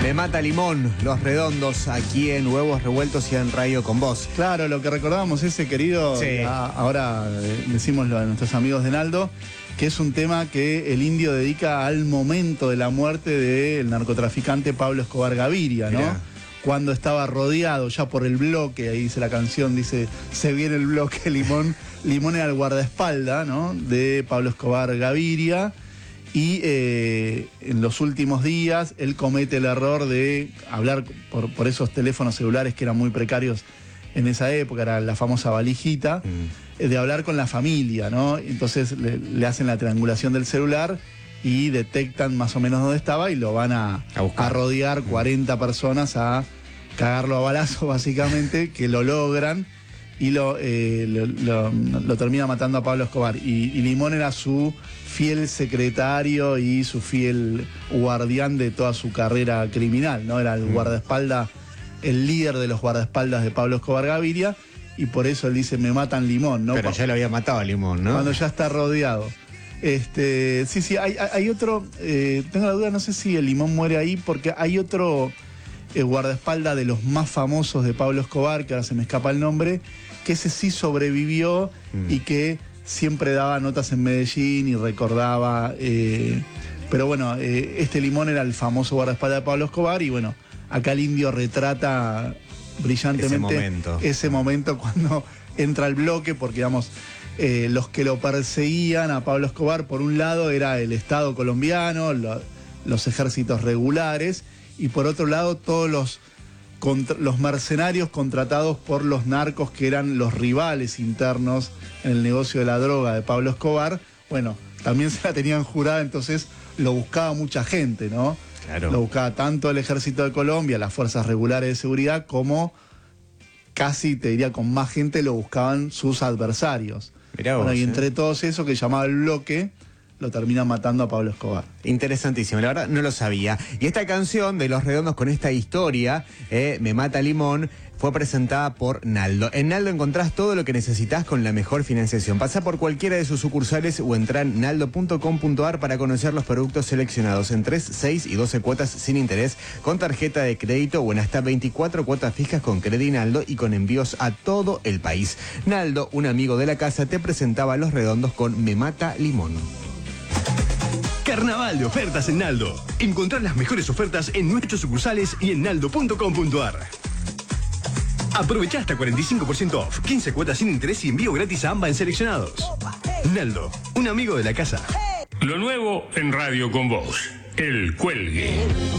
Me mata Limón, Los Redondos, aquí en Huevos Revueltos y en Radio con Vos. Claro, lo que recordábamos ese querido, Sí. Ahora decimoslo a nuestros amigos de Naldo, que es un tema que el indio dedica al momento de la muerte del narcotraficante Pablo Escobar Gaviria, ¿no? Mirá. Cuando estaba rodeado ya por el bloque, ahí dice la canción, dice, se viene el bloque, Limón. Limón era el guardaespaldas, ¿no?, de Pablo Escobar Gaviria. Y en los últimos días él comete el error de hablar por esos teléfonos celulares que eran muy precarios en esa época, era la famosa valijita, de hablar con la familia, ¿no? Entonces le hacen la triangulación del celular y detectan más o menos dónde estaba y lo van a rodear 40 personas a cagarlo a balazo, básicamente, que lo logran y lo termina matando a Pablo Escobar. Y Limón era su fiel secretario y su fiel guardián de toda su carrera criminal, ¿no? Era el guardaespaldas, el líder de los guardaespaldas de Pablo Escobar Gaviria, y por eso él dice, me matan Limón, ¿no? Pero ya lo había matado a Limón, ¿no? Cuando ya está rodeado. Sí, hay otro, tengo la duda, no sé si el Limón muere ahí, porque hay otro guardaespaldas de los más famosos de Pablo Escobar, que ahora se me escapa el nombre, que ese sí sobrevivió y que siempre daba notas en Medellín y recordaba, pero bueno, este Limón era el famoso guardaespaldas de Pablo Escobar, y bueno, acá el indio retrata brillantemente ese momento cuando entra al bloque, porque digamos, los que lo perseguían a Pablo Escobar, por un lado era el Estado colombiano, los ejércitos regulares, y por otro lado todos los mercenarios contratados por los narcos, que eran los rivales internos en el negocio de la droga de Pablo Escobar. Bueno, también se la tenían jurada, entonces lo buscaba mucha gente, ¿no? Claro. Lo buscaba tanto el ejército de Colombia, las fuerzas regulares de seguridad, como casi, te diría, con más gente lo buscaban sus adversarios. Mirá vos, bueno, y entre todos eso que llamaba el bloque, lo termina matando a Pablo Escobar. Interesantísimo, la verdad no lo sabía. Y esta canción de Los Redondos con esta historia, Me mata Limón, fue presentada por Naldo. En Naldo encontrás todo lo que necesitas con la mejor financiación. Pasá por cualquiera de sus sucursales o entrá en naldo.com.ar para conocer los productos seleccionados en 3, 6 y 12 cuotas sin interés, con tarjeta de crédito o en hasta 24 cuotas fijas con Credinaldo y con envíos a todo el país. Naldo, un amigo de la casa, te presentaba Los Redondos con Me mata Limón. Carnaval de ofertas en Naldo. Encontrá las mejores ofertas en nuestras sucursales y en naldo.com.ar. Aprovechá hasta 45% off, 15 cuotas sin interés y envío gratis a AMBA en seleccionados. Naldo, un amigo de la casa. Lo nuevo en Radio con Vos, El Cuelgue.